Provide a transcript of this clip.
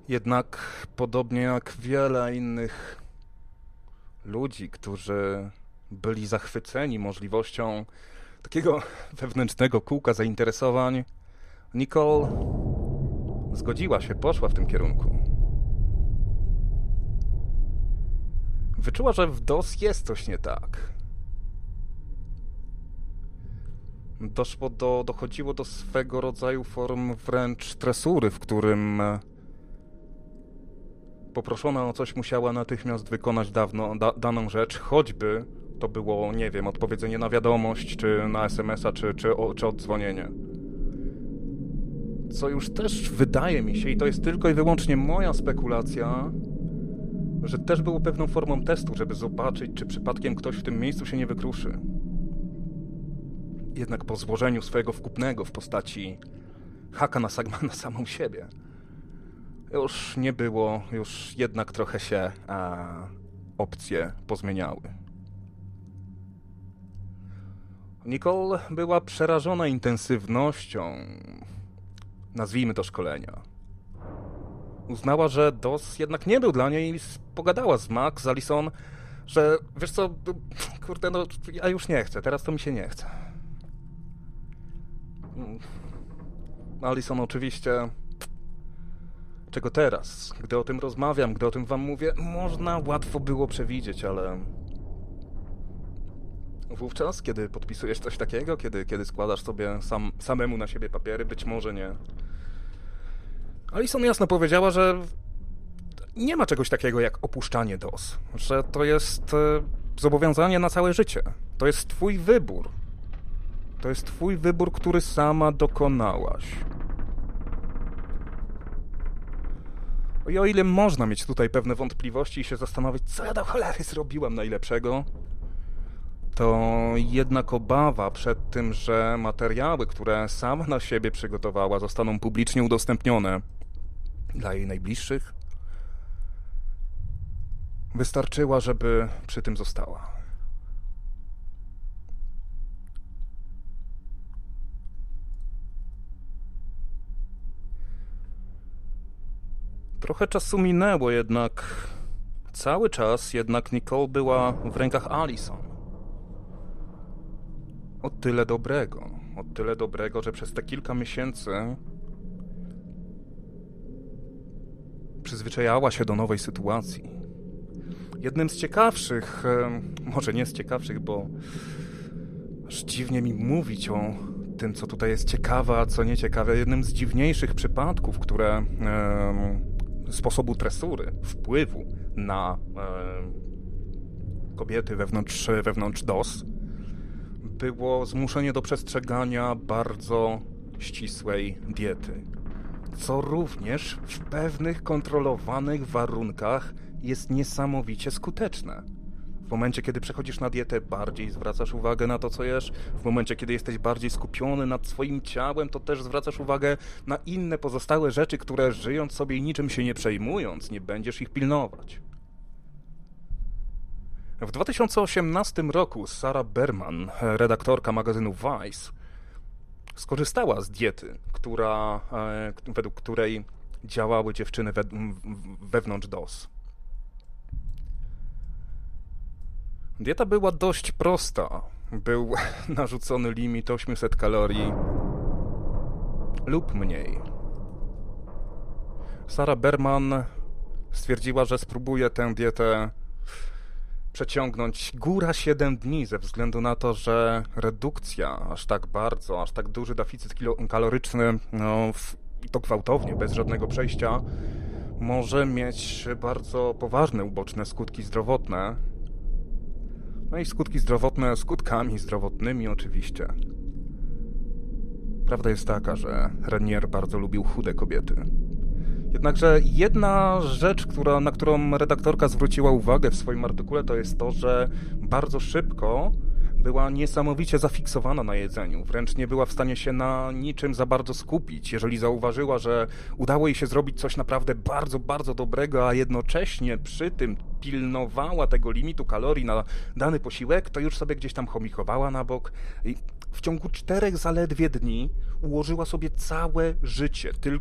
Jednak podobnie jak wiele innych ludzi, którzy byli zachwyceni możliwością takiego wewnętrznego kółka zainteresowań, Nicole zgodziła się, poszła w tym kierunku. Wyczuła, że w DOS jest coś nie tak. Dochodziło do swego rodzaju form wręcz tresury, w którym poproszona o coś musiała natychmiast wykonać daną rzecz, choćby to było, nie wiem, odpowiedzenie na wiadomość, czy na SMS-a, czy oddzwonienie. Co już też wydaje mi się, i to jest tylko i wyłącznie moja spekulacja, że też było pewną formą testu, żeby zobaczyć, czy przypadkiem ktoś w tym miejscu się nie wykruszy. Jednak po złożeniu swojego wkupnego w postaci haka na samą siebie już nie było, już jednak trochę się opcje pozmieniały. Nicole była przerażona intensywnością, nazwijmy to, szkolenia. Uznała, że DOS jednak nie był dla niej i pogadała z Max, z Allison, że wiesz co, kurde, no ja już nie chcę, teraz to mi się nie chce. Allison oczywiście, czego teraz, gdy o tym rozmawiam, gdy o tym wam mówię, można łatwo było przewidzieć, ale wówczas, kiedy podpisujesz coś takiego, kiedy składasz sobie samemu na siebie papiery, być może nie. Allison jasno powiedziała, że nie ma czegoś takiego jak opuszczanie DOS, że to jest zobowiązanie na całe życie. To jest twój wybór. To jest twój wybór, który sama dokonałaś. I o ile można mieć tutaj pewne wątpliwości i się zastanowić, co ja do cholery zrobiłam najlepszego, to jednak obawa przed tym, że materiały, które sama na siebie przygotowała, zostaną publicznie udostępnione dla jej najbliższych, wystarczyła, żeby przy tym została. Trochę czasu minęło, jednak cały czas Nicole była w rękach Allison. O tyle dobrego, że przez te kilka miesięcy przyzwyczajała się do nowej sytuacji. Jednym z ciekawszych, może nie z ciekawszych, bo aż dziwnie mi mówić o tym, co tutaj jest ciekawe, a co nieciekawe, jednym z dziwniejszych przypadków, które sposobu tresury, wpływu na kobiety wewnątrz DOS, było zmuszenie do przestrzegania bardzo ścisłej diety, co również w pewnych kontrolowanych warunkach jest niesamowicie skuteczne. W momencie, kiedy przechodzisz na dietę, bardziej zwracasz uwagę na to, co jesz. W momencie, kiedy jesteś bardziej skupiony nad swoim ciałem, to też zwracasz uwagę na inne pozostałe rzeczy, które żyjąc sobie i niczym się nie przejmując, nie będziesz ich pilnować. W 2018 roku Sarah Berman, redaktorka magazynu Vice, skorzystała z diety, według której działały dziewczyny wewnątrz DOS. Dieta była dość prosta. Był narzucony limit 800 kalorii lub mniej. Sarah Berman stwierdziła, że spróbuje tę dietę przeciągnąć góra 7 dni ze względu na to, że redukcja aż tak duży deficyt kaloryczny, to gwałtownie, bez żadnego przejścia, może mieć bardzo poważne uboczne skutki zdrowotne. No i skutki zdrowotne skutkami zdrowotnymi oczywiście. Prawda jest taka, że Renier bardzo lubił chude kobiety. Jednakże jedna rzecz, na którą redaktorka zwróciła uwagę w swoim artykule, to jest to, że bardzo szybko była niesamowicie zafiksowana na jedzeniu. Wręcz nie była w stanie się na niczym za bardzo skupić. Jeżeli zauważyła, że udało jej się zrobić coś naprawdę bardzo, bardzo dobrego, a jednocześnie przy tym pilnowała tego limitu kalorii na dany posiłek, to już sobie gdzieś tam chomichowała na bok. I w ciągu 4 zaledwie dni ułożyła sobie całe życie tylko